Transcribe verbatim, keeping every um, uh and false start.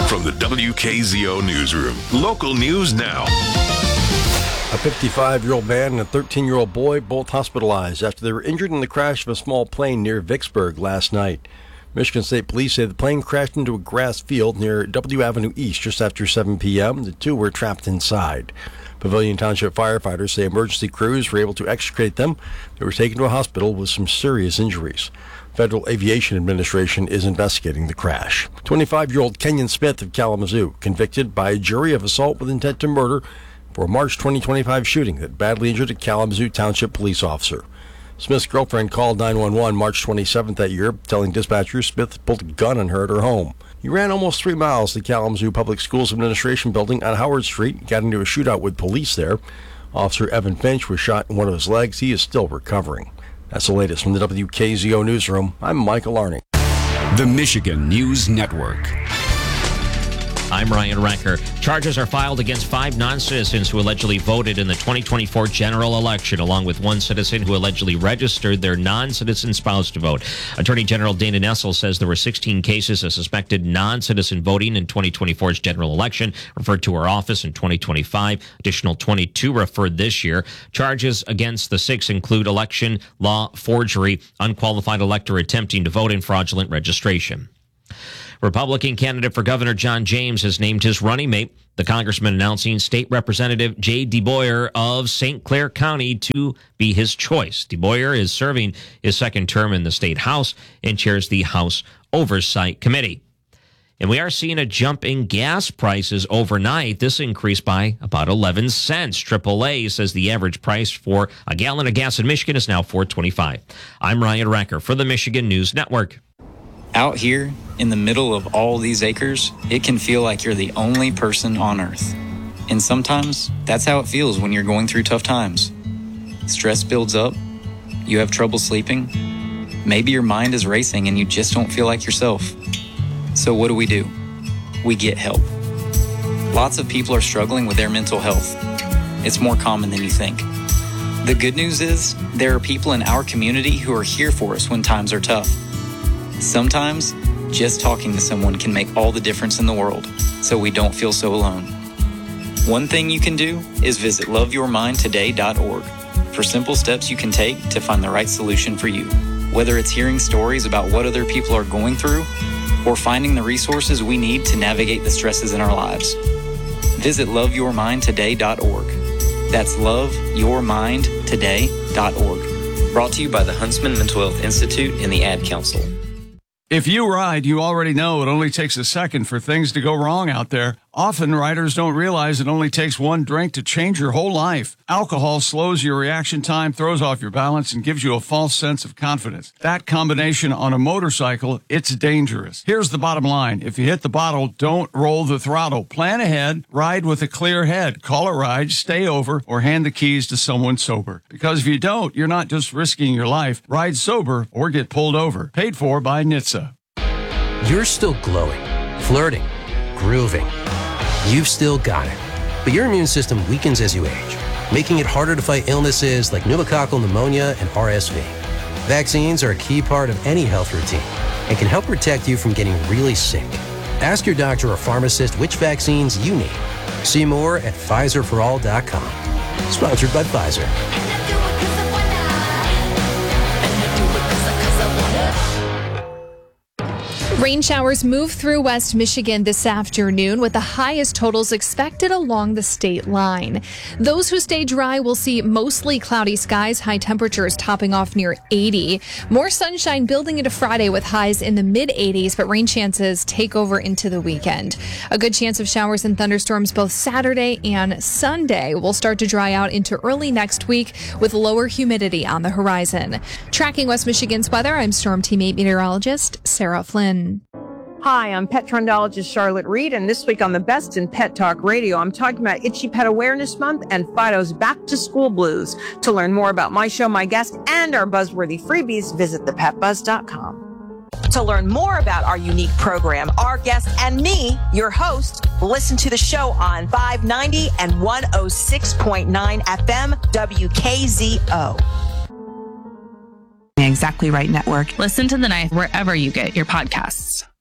From the W K Z O Newsroom, local news now. A fifty-five-year-old man and a thirteen-year-old boy both hospitalized after they were injured in the crash of a small plane near Vicksburg last night. Michigan State Police say the plane crashed into a grass field near W Avenue East just after seven p.m. The two were trapped inside. Pavilion Township firefighters say emergency crews were able to extricate them. They were taken to a hospital with some serious injuries. Federal Aviation Administration is investigating the crash. twenty-five-year-old Kenyon Smith of Kalamazoo, convicted by a jury of assault with intent to murder for a March twenty twenty-five shooting that badly injured a Kalamazoo Township police officer. Smith's girlfriend called nine one one March twenty-seventh that year, telling dispatchers Smith pulled a gun on her at her home. He ran almost three miles to the Kalamazoo Public Schools Administration Building on Howard Street, got into a shootout with police there. Officer Evan Finch was shot in one of his legs. He is still recovering. That's the latest from the W K Z O Newsroom. I'm Michael Arning. The Michigan News Network. I'm Ryan Recker. Charges are filed against five non-citizens who allegedly voted in the twenty twenty-four general election, along with one citizen who allegedly registered their non-citizen spouse to vote. Attorney General Dana Nessel says there were sixteen cases of suspected non-citizen voting in twenty twenty-four's general election, referred to her office in twenty twenty-five. Additional twenty-two referred this year. Charges against the six include election law forgery, unqualified elector attempting to vote, and fraudulent registration. Republican candidate for governor John James has named his running mate, the congressman announcing State Representative Jay DeBoyer of Saint Clair County to be his choice. DeBoyer is serving his second term in the state House and chairs the House Oversight Committee. And we are seeing a jump in gas prices overnight. This increased by about eleven cents. triple A says the average price for a gallon of gas in Michigan is now four dollars and twenty-five cents. I'm Ryan Recker for the Michigan News Network. Out here, in the middle of all these acres, it can feel like you're the only person on Earth. And sometimes, that's how it feels when you're going through tough times. Stress builds up, you have trouble sleeping, maybe your mind is racing and you just don't feel like yourself. So what do we do? We get help. Lots of people are struggling with their mental health. It's more common than you think. The good news is, there are people in our community who are here for us when times are tough. Sometimes, just talking to someone can make all the difference in the world, so we don't feel so alone. One thing you can do is visit love your mind today dot org for simple steps you can take to find the right solution for you. Whether it's hearing stories about what other people are going through, or finding the resources we need to navigate the stresses in our lives. Visit love your mind today dot org. That's love your mind today dot org. Brought to you by the Huntsman Mental Health Institute and the Ad Council. If you ride, you already know it only takes a second for things to go wrong out there. Often, riders don't realize it only takes one drink to change your whole life. Alcohol slows your reaction time, throws off your balance, and gives you a false sense of confidence. That combination on a motorcycle, it's dangerous. Here's the bottom line. If you hit the bottle, don't roll the throttle. Plan ahead, ride with a clear head. Call a ride, stay over, or hand the keys to someone sober. Because if you don't, you're not just risking your life. Ride sober or get pulled over. Paid for by N H T S A. You're still glowing, flirting, grooving. You've still got it. But your immune system weakens as you age, making it harder to fight illnesses like pneumococcal pneumonia and R S V. Vaccines are a key part of any health routine and can help protect you from getting really sick. Ask your doctor or pharmacist which vaccines you need. See more at Pfizer for all dot com. Sponsored by Pfizer. Rain showers move through West Michigan this afternoon with the highest totals expected along the state line. Those who stay dry will see mostly cloudy skies, high temperatures topping off near eighty. More sunshine building into Friday with highs in the mid eighties, but rain chances take over into the weekend. A good chance of showers and thunderstorms both Saturday and Sunday will start to dry out into early next week with lower humidity on the horizon. Tracking West Michigan's weather, I'm Storm Team eight meteorologist Sarah Flynn. Hi, I'm pet trendologist Charlotte Reed, and this week on the Best in Pet Talk Radio, I'm talking about Itchy Pet Awareness Month and Fido's Back to School Blues. To learn more about my show, my guest, and our buzzworthy freebies, visit the pet buzz dot com. To learn more about our unique program, our guest, and me, your host, listen to the show on five ninety and one oh six point nine F M W K Z O. Exactly Right Network. Listen to The Knife wherever you get your podcasts.